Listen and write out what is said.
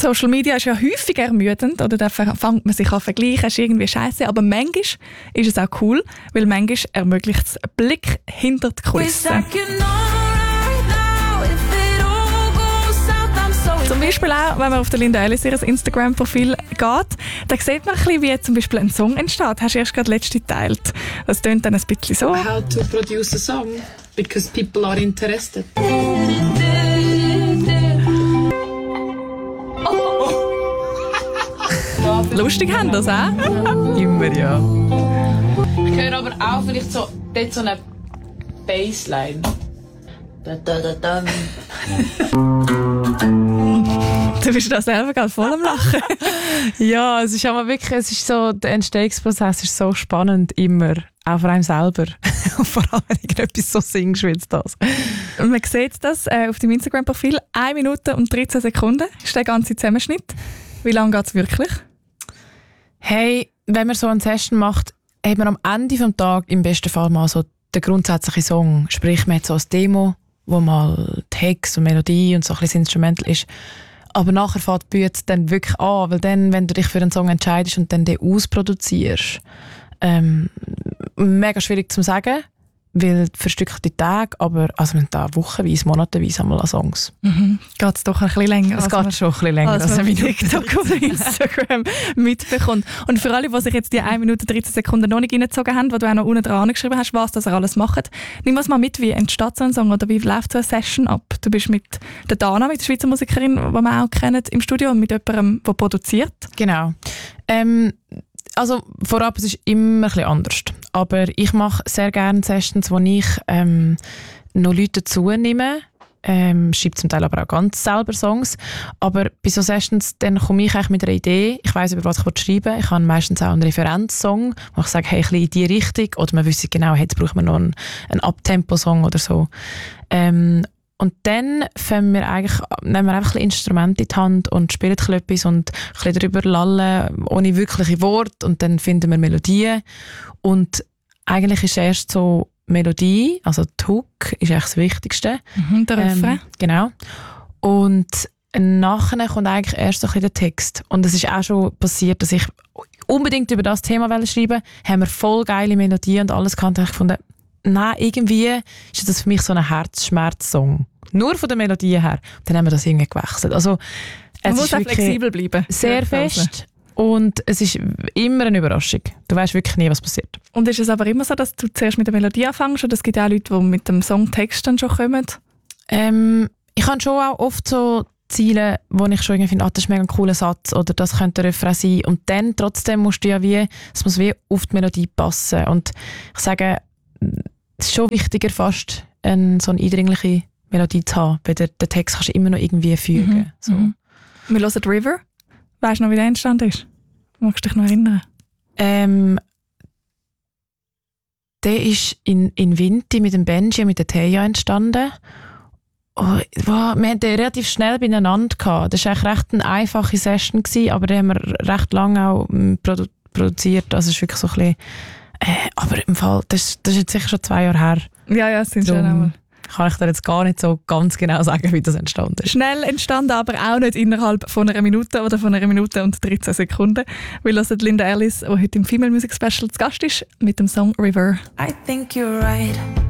Social Media ist ja häufig ermüdend, oder da fängt man sich an vergleichen, ist irgendwie scheiße, aber manchmal ist es auch cool, weil manchmal ermöglicht es einen Blick hinter die Kulissen. Zum Beispiel auch, wenn man auf der Linda Ellis ihr Instagram-Profil geht, da sieht man ein bisschen, wie zum Beispiel ein Song entsteht. Hast du erst gerade letzte geteilt. Das tönt dann ein bisschen so. How to produce a song, because people are interested. Lustig haben das auch? Immer, ja. Ich höre aber auch vielleicht so, dort so eine Bassline. Du bist da selber gerade voll am Lachen. Ja, es ist aber wirklich, es ist so, der Entstehungsprozess ist so spannend, immer. Auch für einen selber. Vor allem, wenn ich etwas so singst wie das. Man sieht das auf deinem Instagram-Profil. 1 Minute und 13 Sekunden ist der ganze Zusammenschnitt. Wie lange geht es wirklich? Hey, wenn man so eine Session macht, hat man am Ende des Tages im besten Fall mal so den grundsätzlichen Song. Sprich, man hat so ein Demo, wo mal Text und Melodie und so ein bisschen Instrumental ist. Aber nachher fängt die Bühne dann wirklich an, weil dann, wenn du dich für einen Song entscheidest und dann den ausproduzierst, mega schwierig zu sagen, weil verstückte Tage, aber also man da wochenweise, monatenweise einmal an Songs. Geht es doch ein bisschen länger? Es geht schon ein bisschen länger, als man TikTok oder Instagram mitbekommt. Und für alle, die sich jetzt die 1 Minute 13 Sekunden noch nicht reingezogen haben, wo du auch noch unten dran geschrieben hast, was ihr alles macht, nimm uns mal mit, wie entsteht so ein Song oder wie läuft so eine Session ab? Du bist mit der Dana, mit der Schweizer Musikerin, die wir auch kennen, im Studio und mit jemandem, der produziert. Genau. Also vorab, es ist immer ein bisschen anders. Aber ich mache sehr gerne Sessions, wo ich noch Leute dazu nehme. Schreibe zum Teil aber auch ganz selber Songs. Aber bei so Sessions dann komme ich eigentlich mit einer Idee. Ich weiss, über was ich schreiben will. Ich habe meistens auch einen Referenzsong, wo ich sage, hey, ein bisschen in die Richtung. Oder man wüsste genau, hey, jetzt braucht man noch einen Abtempo-Song oder so. Und dann nehmen wir einfach ein bisschen Instrumente in die Hand und spielen etwas und ein bisschen darüber lallen, ohne wirkliche Worte. Und dann finden wir Melodien. Und eigentlich ist erst so Melodie, also die Hook, ist eigentlich das Wichtigste. Der Refrain. Genau. Und nachher kommt eigentlich erst so ein bisschen der Text. Und es ist auch schon passiert, dass ich unbedingt über das Thema schreiben wollte. Haben wir voll geile Melodien und alles gehabt. Und ich gefunden, nein, irgendwie ist das für mich so ein Herzschmerz-Song. Nur von der Melodie her. Dann haben wir das irgendwie gewechselt. Also, man muss auch flexibel bleiben. Sehr fest. Und es ist immer eine Überraschung. Du weißt wirklich nie, was passiert. Und ist es aber immer so, dass du zuerst mit der Melodie anfängst? Oder es gibt auch Leute, die mit dem Songtext dann schon kommen? Ich habe schon auch oft so Ziele, wo ich schon irgendwie finde, das ist mega ein cooler Satz oder das könnte ein Refrain sein. Und dann trotzdem musst du ja es muss wie auf die Melodie passen. Und ich sage, es ist schon wichtiger, fast so eine eindringliche Melodie zu haben, weil den Text kannst du immer noch irgendwie fügen. So. Wir hören River. Weißt du noch, wie der entstanden ist? Magst du dich noch erinnern? Der ist in Vinti mit dem Benji und mit der Thea entstanden. Wir hatten den relativ schnell beieinander gehabt. Das war eigentlich recht eine einfache Session, aber den haben wir recht lange auch produziert. Also es ist wirklich so ein bisschen, aber im Fall, das ist jetzt sicher schon 2 Jahre her. Ja, es sind schon einmal. Kann ich dir jetzt gar nicht so ganz genau sagen, wie das entstanden ist. Schnell entstanden, aber auch nicht innerhalb von einer Minute oder von 1 Minute und 13 Sekunden. Wir hören Linda Ellis, die heute im Female Music Special zu Gast ist, mit dem Song River. I think you're right.